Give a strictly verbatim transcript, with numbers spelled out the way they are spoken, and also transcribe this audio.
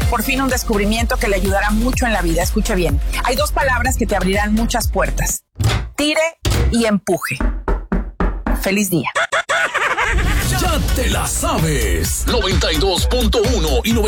Por fin un descubrimiento que le ayudará mucho en la vida. Escuche bien. Hay dos palabras que te abrirán muchas puertas. Tire y empuje. Feliz día. Ya te la sabes. noventa y dos punto uno y noventa